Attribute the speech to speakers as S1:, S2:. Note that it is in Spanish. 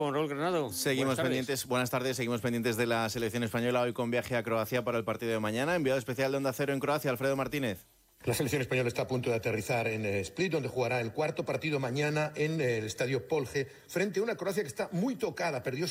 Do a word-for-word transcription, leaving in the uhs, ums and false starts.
S1: Con Raúl Granado.
S2: Seguimos pendientes, buenas tardes, seguimos pendientes de la selección española hoy con viaje a Croacia para el partido de mañana. Enviado especial de Onda Cero en Croacia, Alfredo Martínez.
S3: La selección española está a punto de aterrizar en Split, donde jugará el cuarto partido mañana en el estadio Polje, frente a una Croacia que está muy tocada, perdió